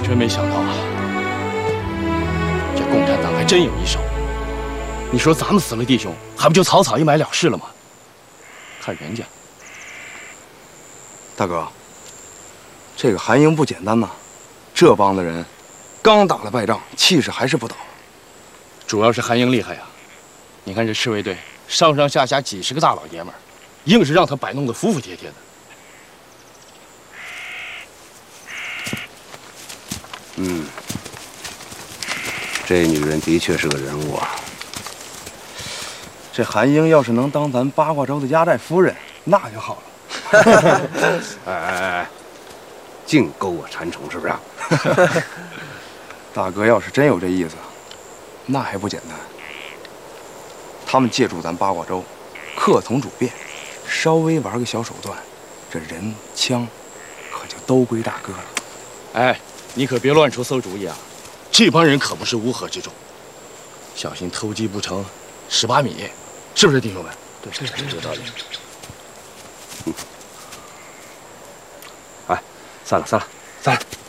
真没想到啊，这共产党还真有一手。你说咱们死了弟兄，还不就草草一埋了事了吗？看人家， 大哥，这个韩英不简单呐，这帮子人刚打了败仗，气势还是不倒。 主要是韩英厉害呀！你看这赤卫队上上下下几十个大老爷们儿，硬是让他摆弄得服服帖帖的。 这女人的确是个人物啊。 这韩英要是能当咱八卦州的压寨夫人，那就好了。 哎，净勾我馋虫是不是？ 大哥要是真有这意思，那还不简单？他们借助咱八卦州，客从主便，稍微玩个小手段，这人枪可就都归大哥了。 哎，你可别乱出馊主意啊！这帮人可不是乌合之众，小心偷鸡不成蚀把米，是不是，弟兄们？ 对，有道理。哎，散了。